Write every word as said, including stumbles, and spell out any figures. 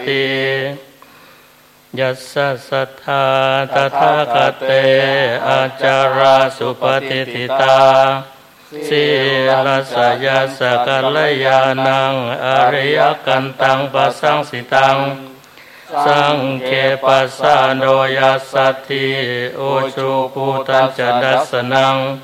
ติยัสสะสัทธาตถาคเตอาจาราสุปฏิทิตาสีลัสสะยัสสะกัลยาณังอริยกันตังปัสสังสิตังสังเคปัสสะโนยัสสัทธิโอชุภูตัญจดัสสนัง